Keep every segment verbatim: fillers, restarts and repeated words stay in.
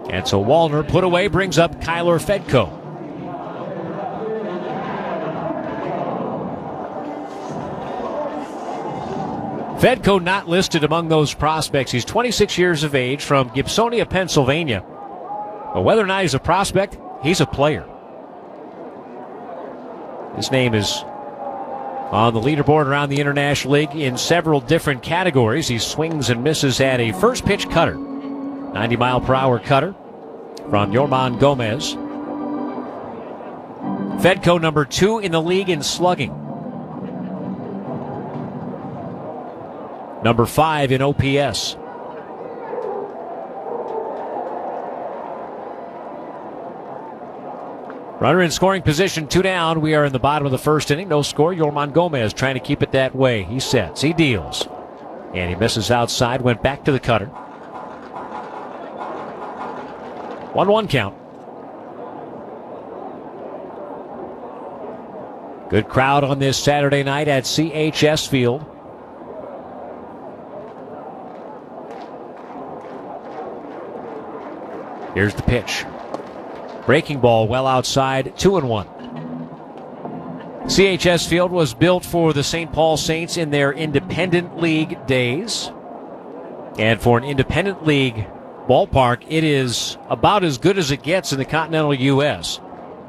And so Wallner put away, brings up Kyler Fedko. Fedko not listed among those prospects. He's twenty-six years of age from Gibsonia, Pennsylvania. But whether or not he's a prospect, he's a player. His name is on the leaderboard around the International League in several different categories. He swings and misses at a first pitch cutter. ninety mile per hour cutter from Yorman Gomez. Fedko number two in the league in slugging. Number five in O P S. Runner in scoring position, two down. We are in the bottom of the first inning. No score. Yorman Gomez trying to keep it that way. He sets. He deals. And he misses outside. Went back to the cutter. one one count. Good crowd on this Saturday night at C H S Field. Here's the pitch. Breaking ball well outside, two and one. C H S Field was built for the Saint Paul Saints in their independent league days. And for an independent league ballpark, it is about as good as it gets in the continental U S.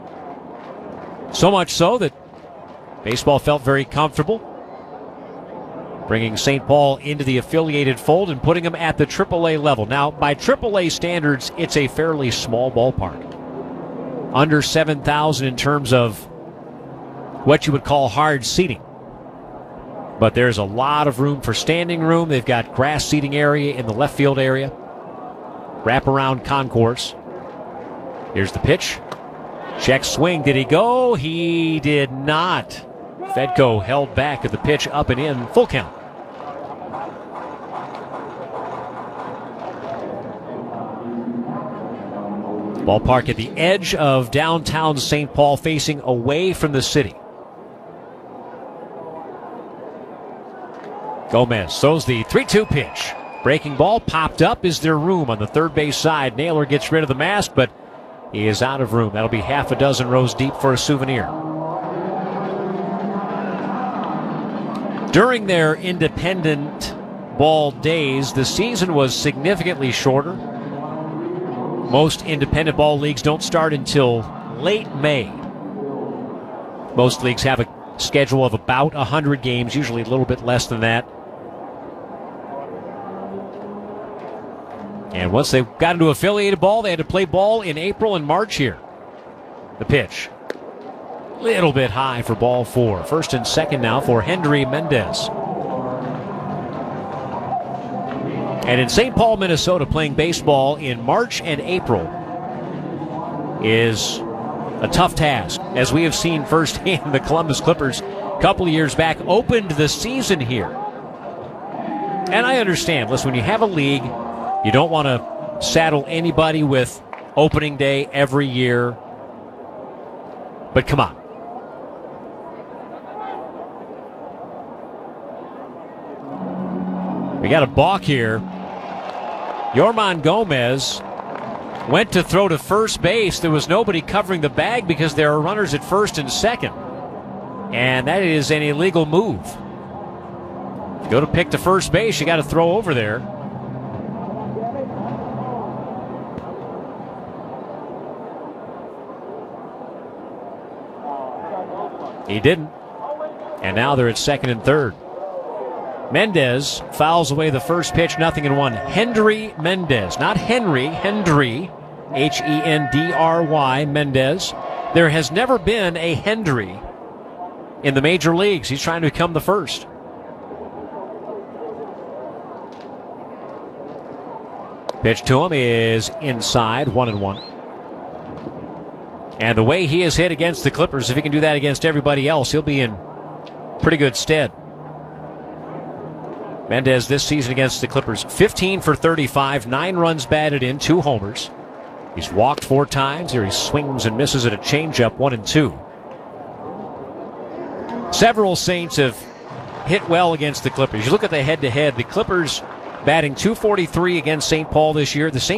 So much so that baseball felt very comfortable bringing Saint Paul into the affiliated fold and putting them at the triple A level. Now, by triple A standards, it's a fairly small ballpark. Under seven thousand in terms of what you would call hard seating. But there's a lot of room for standing room. They've got grass seating area in the left field area. Wraparound concourse. Here's the pitch. Check swing. Did he go? He did not. Fedko held back at the pitch, up and in, full count. Ballpark at the edge of downtown Saint Paul, facing away from the city. Gomez throws the three two pitch. Breaking ball popped up. Is there room on the third base side? Naylor gets rid of the mask, but he is out of room. That'll be half a dozen rows deep for a souvenir. During their independent ball days, the season was significantly shorter. Most independent ball leagues don't start until late May. Most leagues have a schedule of about one hundred games, usually a little bit less than that. And once they got into affiliated ball, they had to play ball in April and March here. The pitch. Little bit high for ball four. First and second now for Hendry Mendez. And in Saint Paul, Minnesota, playing baseball in March and April is a tough task. As we have seen firsthand, the Columbus Clippers a couple of years back opened the season here. And I understand, listen, when you have a league, you don't want to saddle anybody with opening day every year. But come on. We got a balk here. Yorman Gomez went to throw to first base. There was nobody covering the bag because there are runners at first and second. And that is an illegal move. If you go to pick to first base, you got to throw over there. He didn't. And now they're at second and third. Mendez fouls away the first pitch, nothing in one. Hendry Mendez, not Henry, Hendry, H E N D R Y, Mendez. There has never been a Hendry in the major leagues. He's trying to become the first. Pitch to him is inside, one and one. And the way he has hit against the Clippers, if he can do that against everybody else, he'll be in pretty good stead. Mendez this season against the Clippers, fifteen for thirty-five, nine runs batted in, two homers. He's walked four times. Here he swings and misses at a changeup, one and two. Several Saints have hit well against the Clippers. You look at the head-to-head, the Clippers batting two forty-three against Saint Paul this year. The Saints